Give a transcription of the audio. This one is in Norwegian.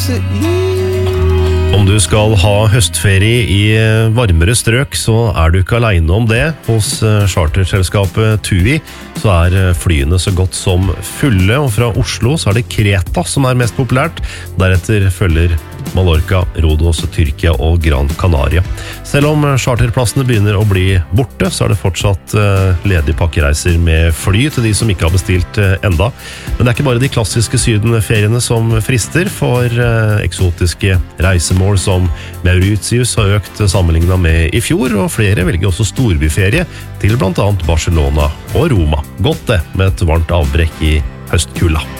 Om du skal ha høstferie i varmere strøk, så du ikke alene om det. Hos charterselskapet TUI så flyene så godt som fulle, og fra Oslo så det Kreta som mest populært. Deretter følger Mallorca, Rhodos, Tyrkia og Gran Canaria. Selv om charterplassene begynner å bli borte, så det fortsatt ledige pakkereiser med fly til de som ikke har bestilt enda. Men det ikke bare de klassiske sydenferiene som frister, for eksotiske reisemål som Mauritius har økt sammenlignet med i fjor, og flere velger også storbyferie til blant annet Barcelona og Roma. Godt det, med et varmt avbrekk i høstkulda.